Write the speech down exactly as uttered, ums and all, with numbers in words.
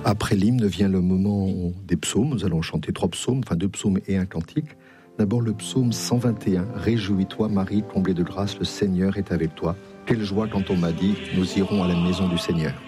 Après l'hymne vient le moment des psaumes. Nous allons chanter trois psaumes, enfin deux psaumes et un cantique. D'abord le psaume cent vingt et un. Réjouis-toi Marie, comblée de grâce, le Seigneur est avec toi. Quelle joie quand on m'a dit, nous irons à la maison du Seigneur.